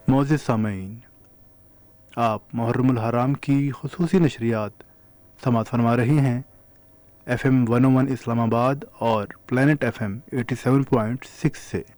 मोअज़्ज़िज़ सामीन, आप मुहर्रमुल हराम की खुसूसी नशरियात समाअत फरमा रही हैं FM 101 इस्लामाबाद और प्लैनेट FM 87.6 से।